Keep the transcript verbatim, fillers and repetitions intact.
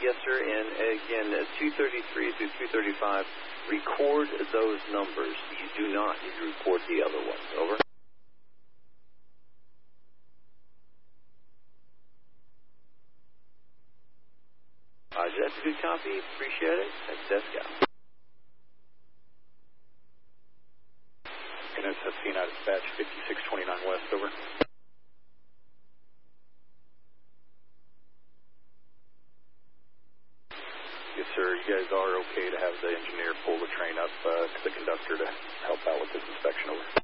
Yes, sir. And again, uh, two thirty-three through two thirty-five, record those numbers. You do not need to record the other ones. Over. Roger, that's a good copy. Appreciate it. That's Desco. And it's a C N I dispatch fifty-six twenty-nine West, over. Yes, sir. You guys are okay to have the engineer pull the train up uh, to the conductor to help out with this inspection, over.